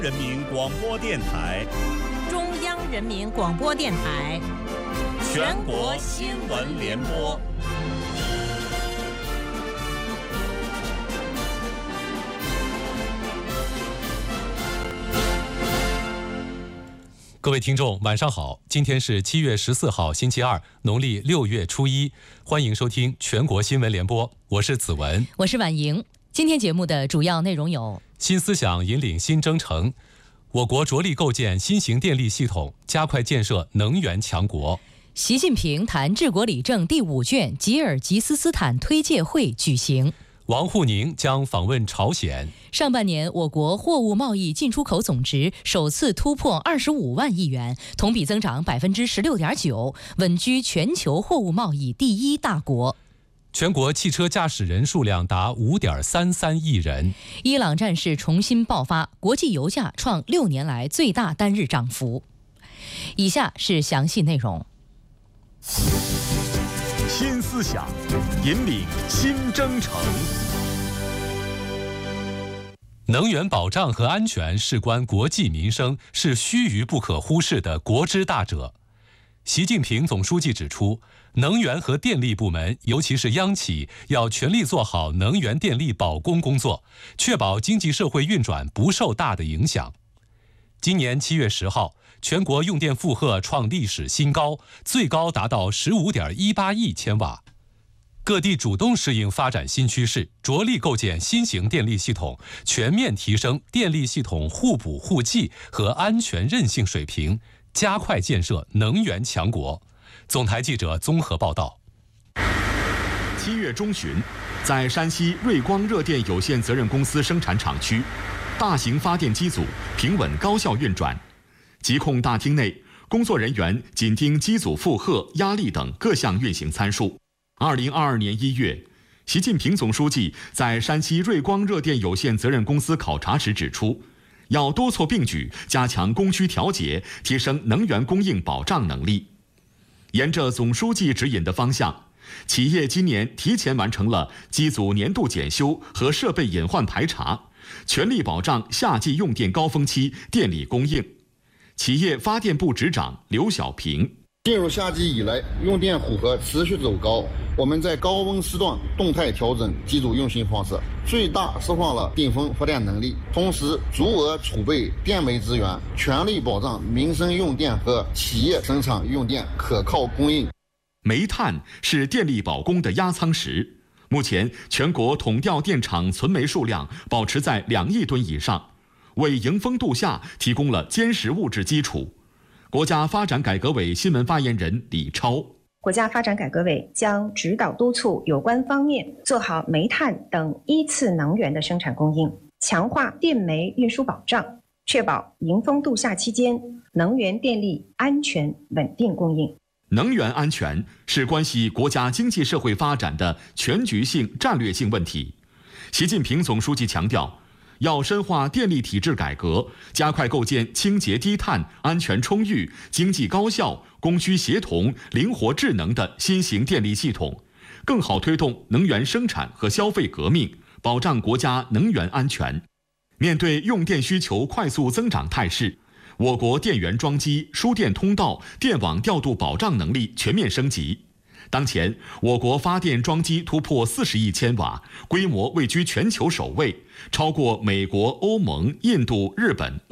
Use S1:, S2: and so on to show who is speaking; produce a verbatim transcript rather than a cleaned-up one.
S1: 人民广播电台、
S2: 中央人民广播电台、
S1: 全国新闻联播。
S3: 各位听众，晚上好！今天是七月十四号，星期二，农历六月初一，欢迎收听全国新闻联播，我是子文，
S2: 我是婉莹。今天节目的主要内容有：
S3: 新思想引领新征程，我国着力构建新型电力系统，加快建设能源强国。
S2: 习近平谈治国理政第五卷吉尔吉斯斯坦推介会举行。
S3: 王沪宁将访问朝鲜。
S2: 上半年，我国货物贸易进出口总值首次突破二十五万亿元，同比增长百分之十六点九，稳居全球货物贸易第一大国。
S3: 全国汽车驾驶人数量达五点三三亿人。
S2: 伊朗战事重新爆发，国际油价创六年来最大单日涨幅。以下是详细内容。
S1: 新思想引领新征程。
S3: 能源保障和安全事关国计民生，是须臾不可忽视的国之大者。习近平总书记指出，能源和电力部门，尤其是央企，要全力做好能源电力保供工作，确保经济社会运转不受大的影响。今年七月十号，全国用电负荷创历史新高，最高达到十五点一八亿千瓦。各地主动适应发展新趋势，着力构建新型电力系统，全面提升电力系统互补互济和安全韧性水平，加快建设能源强国。总台记者综合报道。
S1: 七月中旬，在山西瑞光热电有限责任公司生产厂区，大型发电机组平稳高效运转。机控大厅内，工作人员紧盯机组负荷、压力等各项运行参数。二零二二年一月，习近平总书记在山西瑞光热电有限责任公司考察时指出，要多措并举，加强供需调节，提升能源供应保障能力。沿着总书记指引的方向，企业今年提前完成了机组年度检修和设备隐患排查，全力保障夏季用电高峰期电力供应。企业发电部执长刘小平：
S4: 进入夏季以来，用电负荷持续走高，我们在高温时段动态调整机组运行方式，最大释放了顶峰发电能力，同时足额储备电煤资源，全力保障民生用电和企业生产用电可靠供应。
S1: 煤炭是电力保供的压舱石，目前全国统调电厂存煤数量保持在两亿吨以上，为迎峰度夏提供了坚实物质基础。国家发展改革委新闻发言人李超：
S5: 国家发展改革委将指导督促有关方面做好煤炭等一次能源的生产供应，强化电煤运输保障，确保迎峰度夏期间能源电力安全稳定供应。
S1: 能源安全是关系国家经济社会发展的全局性战略性问题。习近平总书记强调，要深化电力体制改革，加快构建清洁低碳、安全充裕、经济高效、供需协同、灵活智能的新型电力系统，更好推动能源生产和消费革命，保障国家能源安全。面对用电需求快速增长态势，我国电源装机、输电通道、电网调度保障能力全面升级。当前，我国发电装机突破四十亿千瓦，规模位居全球首位，超过美国、欧盟、印度、日本。